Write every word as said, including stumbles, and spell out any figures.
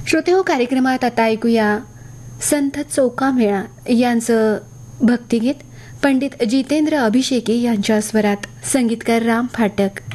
श्रोतेहो, कार्यक्रमात आता ऐकूया संत चौकामेळा यांचं भक्तिगीत पंडित जितेंद्र अभिषेकी यांच्या स्वरात, संगीतकार राम फाटक.